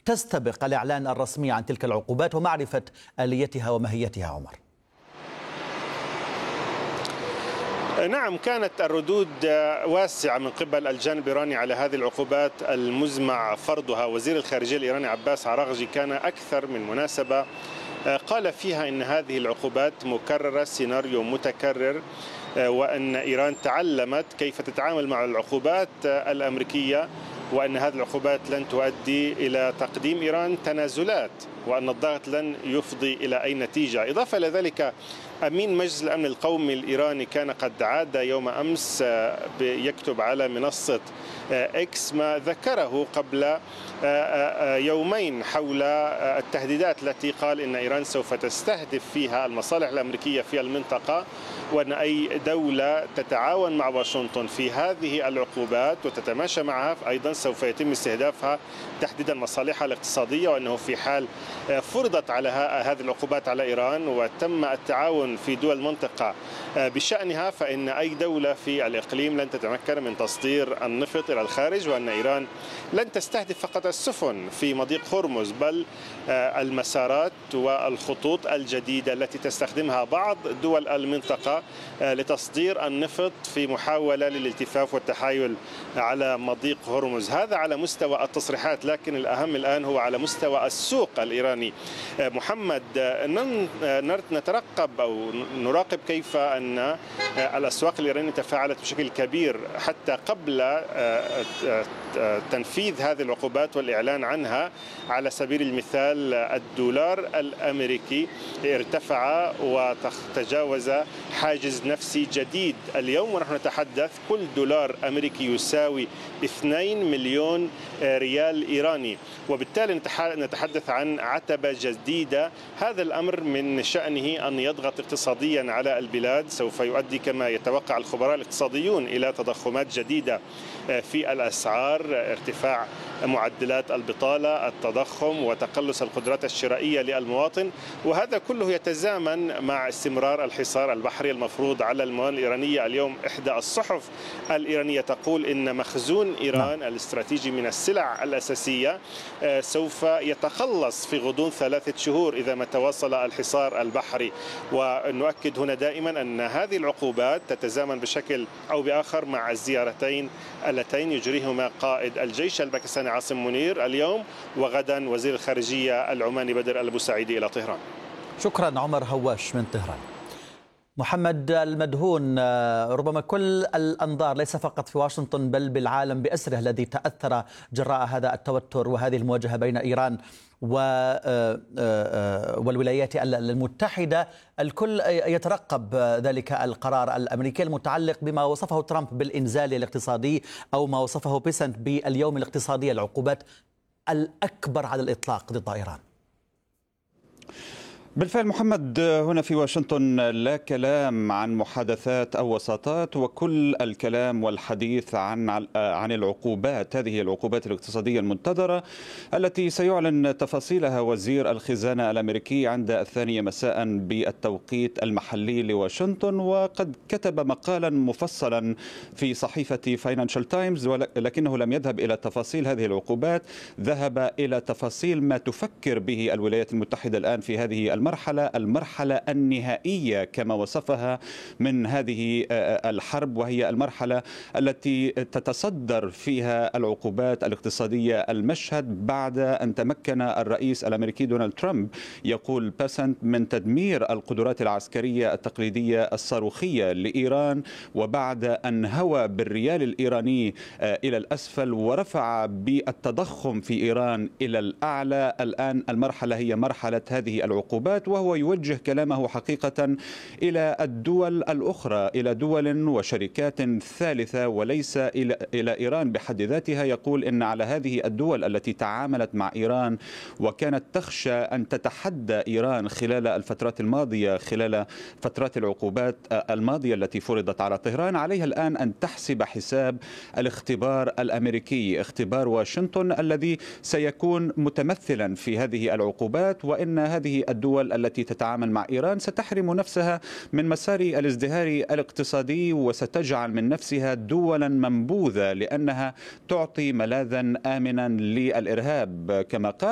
تستبق الإعلان الرسمي عن تلك العقوبات ومعرفة آليتها وماهيتها عمر؟ نعم، كانت الردود واسعة من قبل الجانب الإيراني على هذه العقوبات المزمع فرضها. وزير الخارجية الإيراني عباس عراغجي كان أكثر من مناسبة قال فيها إن هذه العقوبات مكررة، سيناريو متكرر، وأن إيران تعلمت كيف تتعامل مع العقوبات الأمريكية، وأن هذه العقوبات لن تؤدي إلى تقديم إيران تنازلات، وأن الضغط لن يفضي إلى أي نتيجة. إضافة إلى ذلك، أمين مجلس الأمن القومي الإيراني كان قد عاد يوم أمس يكتب على منصة إكس ما ذكره قبل يومين حول التهديدات التي قال إن إيران سوف تستهدف فيها المصالح الأمريكية في المنطقة، وأن أي دولة تتعاون مع واشنطن في هذه العقوبات وتتماشى معها أيضا سوف يتم استهدافها تحديدا مصالحها الاقتصادية، وأنه في حال فرضت على هذه العقوبات على إيران وتم التعاون في دول المنطقة بشأنها، فإن أي دولة في الإقليم لن تتمكن من تصدير النفط إلى الخارج، وأن إيران لن تستهدف فقط السفن في مضيق هرمز بل المسارات والخطوط الجديدة التي تستخدمها بعض دول المنطقة لتصدير النفط في محاولة للالتفاف والتحايل على مضيق هرمز. هذا على مستوى التصريحات، لكن الأهم الآن هو على مستوى السوق الإيراني. محمد، نترقب أو نراقب كيف أن الأسواق الإيرانية تفاعلت بشكل كبير حتى قبل تنفيذ هذه العقوبات والإعلان عنها. على سبيل المثال الدولار الأمريكي ارتفع وتجاوز حاجز نفسي جديد اليوم، ونحن نتحدث كل دولار أمريكي يساوي 2 مليون ريال إيراني، وبالتالي نتحدث عن عتبة جديدة. هذا الأمر من شأنه أن يضغط اقتصاديا على البلاد، سوف يؤدي كما يتوقع الخبراء الاقتصاديون إلى تضخمات جديدة في الأسعار، ارتفاع معدلات البطالة، التضخم، وتقلص القدرات الشرائية للمواطن، وهذا كله يتزامن مع استمرار الحصار البحري المفروض على الموانئ الإيرانية. اليوم إحدى الصحف الإيرانية تقول إن مخزون إيران الاستراتيجي من السلع الأساسية سوف يتخلص في غضون 3 شهور إذا ما تواصل الحصار البحري. ونؤكد هنا دائما أن هذه العقوبات تتزامن بشكل أو بآخر مع الزيارتين اللتين يجريهما قائد الجيش الباكستاني عاصم منير اليوم، وغدا وزير الخارجية العماني بدر البوسعيدي إلى طهران. شكرا عمر هواش من طهران. محمد المدهون، ربما كل الأنظار ليس فقط في واشنطن بل بالعالم بأسره الذي تأثر جراء هذا التوتر وهذه المواجهة بين إيران والولايات المتحدة، الكل يترقب ذلك القرار الأمريكي المتعلق بما وصفه ترامب بالإنزال الاقتصادي أو ما وصفه بيسنت باليوم الاقتصادي، العقوبات الأكبر على الإطلاق ضد إيران. بالفعل محمد، هنا في واشنطن لا كلام عن محادثات أو وساطات، وكل الكلام والحديث عن العقوبات، هذه العقوبات الاقتصادية المنتظرة التي سيعلن تفاصيلها وزير الخزانة الأمريكي عند 2 مساء بالتوقيت المحلي لواشنطن. وقد كتب مقالا مفصلا في صحيفة فاينانشال تايمز، ولكنه لم يذهب إلى تفاصيل هذه العقوبات، ذهب إلى تفاصيل ما تفكر به الولايات المتحدة الآن في هذه المرحلة النهائية كما وصفها من هذه الحرب، وهي المرحلة التي تتصدر فيها العقوبات الاقتصادية المشهد بعد أن تمكن الرئيس الأمريكي دونالد ترامب، يقول باسنت، من تدمير القدرات العسكرية التقليدية الصاروخية لإيران، وبعد أن هوى بالريال الإيراني إلى الأسفل ورفع بالتضخم في إيران إلى الأعلى. الآن المرحلة هي مرحلة هذه العقوبات، وهو يوجه كلامه حقيقة إلى الدول الأخرى، إلى دول وشركات ثالثة وليس إلى إيران بحد ذاتها. يقول إن على هذه الدول التي تعاملت مع إيران وكانت تخشى أن تتحدى إيران خلال الفترات الماضية، خلال فترات العقوبات الماضية التي فرضت على طهران، عليها الآن أن تحسب حساب الاختبار الأمريكي، اختبار واشنطن الذي سيكون متمثلا في هذه العقوبات، وإن هذه الدول التي تتعامل مع إيران ستحرم نفسها من مسار الازدهار الاقتصادي وستجعل من نفسها دولا منبوذة لأنها تعطي ملاذا آمنا للإرهاب كما قال.